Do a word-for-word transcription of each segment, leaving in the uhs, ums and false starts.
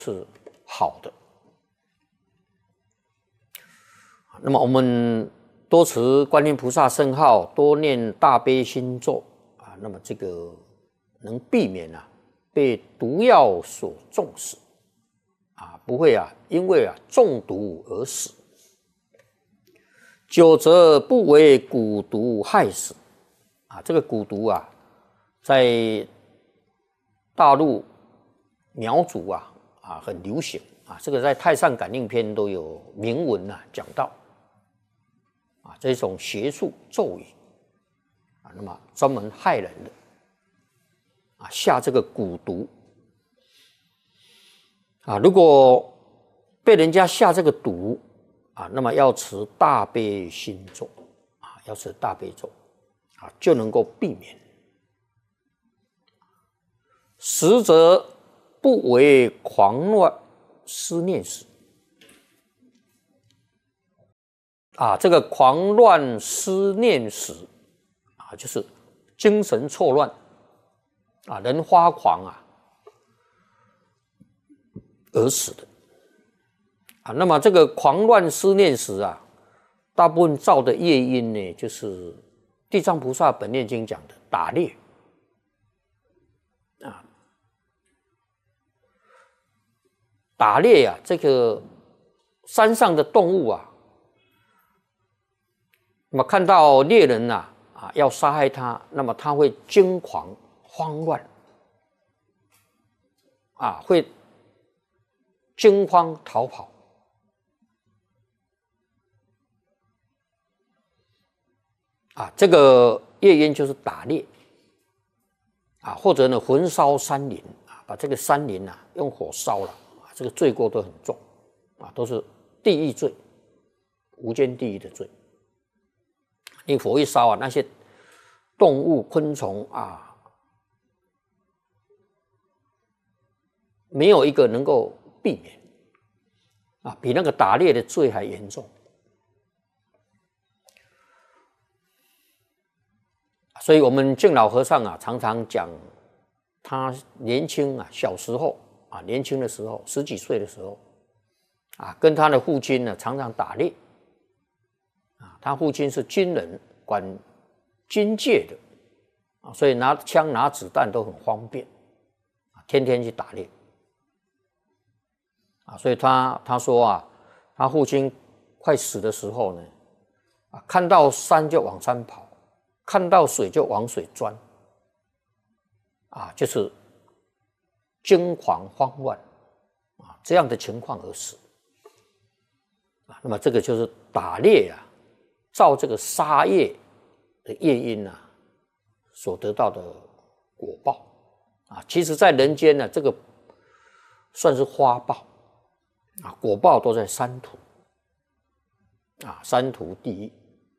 是好的。那么我们多持观音菩萨圣号，多念大悲心咒啊，那么这个能避免啊被毒药所中死啊，不会啊因为啊中毒而死。久则不为蛊毒害死啊，这个蛊毒啊，在大陆苗族啊啊很流行啊，这个在《太上感应篇》都有明文啊讲到啊，这种邪术咒语啊，那么专门害人的啊，下这个蛊毒啊，如果被人家下这个毒啊，那么要持大悲心咒啊，要持大悲咒啊，就能够避免。实则不为狂乱思念死啊，这个狂乱思念死啊，就是精神错乱啊，人发狂啊而死的啊。那么这个狂乱思念死啊，大部分造的业因呢，就是地藏菩萨本愿经讲的打猎啊。打猎啊，这个山上的动物啊，那么看到猎人呐 啊, 啊要杀害他，那么他会惊狂慌乱啊，会惊慌逃跑啊，这个业因就是打猎啊，或者呢焚烧山林啊，把这个山林啊用火烧了。这个罪过都很重啊，都是地狱罪，无间地狱的罪。你火一烧啊，那些动物、昆虫啊，没有一个能够避免啊，比那个打猎的罪还严重。所以我们净老和尚啊，常常讲他年轻啊，小时候。啊，年轻的时候，十几岁的时候，啊，跟他的父亲呢常常打猎，啊，他父亲是军人，管军界的，啊，所以拿枪拿子弹都很方便，啊，天天去打猎，啊，所以他他说啊，他父亲快死的时候呢，啊，看到山就往山跑，看到水就往水钻，啊，就是。惊狂慌乱啊，这样的情况而死啊，那么这个就是打猎啊，造这个杀业的业因啊，所得到的果报啊。其实，在人间呢，这个算是花报啊，果报都在三途啊，三途地狱。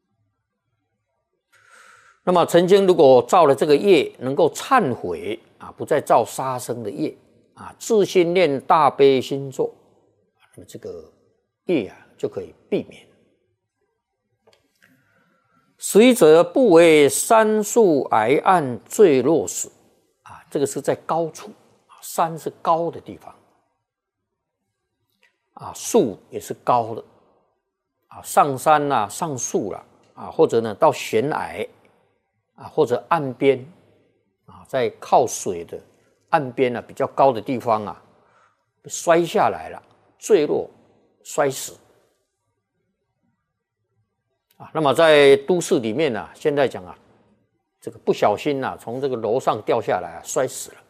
那么曾经如果造了这个业，能够忏悔啊，不再造杀生的业啊，自心念大悲心咒，那么这个业啊就可以避免。随则不为山树崖岸坠落死啊，这个是在高处，山是高的地方啊，树也是高的啊，上山啦、啊，上树啦啊，或者呢到悬崖。啊，或者岸边啊，在靠水的岸边啊比较高的地方啊，摔下来了，坠落，摔死啊。那么在都市里面啊，现在讲啊，这个不小心啊，从这个楼上掉下来啊，摔死了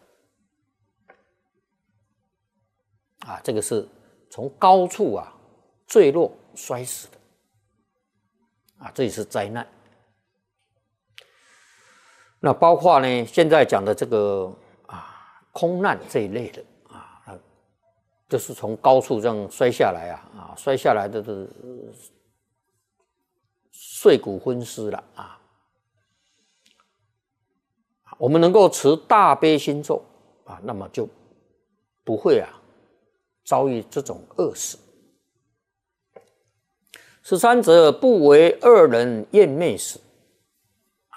啊，这个是从高处啊坠落摔死的啊，这也是灾难。那包括呢，现在讲的这个啊空难这一类的啊，就是从高处这样摔下来啊啊，摔下来的是碎骨昏尸了啊。我们能够持大悲心咒啊，那么就不会啊遭遇这种恶死。十三则不为恶人厌魅死。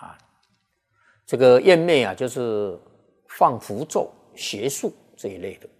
这个厌魅啊，就是放符咒、邪术这一类的